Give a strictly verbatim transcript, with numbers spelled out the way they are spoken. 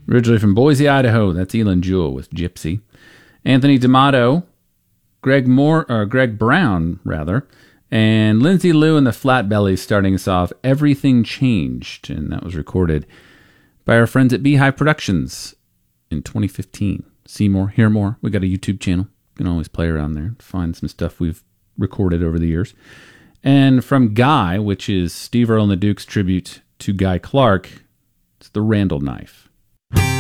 Originally from Boise, Idaho. That's Elin Jewell with Gypsy. Anthony D'Amato, Greg Moore, or Greg Brown, rather, and Lindsay Lou and the Flatbellies starting us off, Everything Changed. And that was recorded by our friends at Beehive Productions in twenty fifteen. See more, hear more. We got a YouTube channel. You can always play around there, find some stuff we've recorded over the years. And from Guy, which is Steve Earle and the Dukes tribute to Guy Clark, it's The Randall Knife.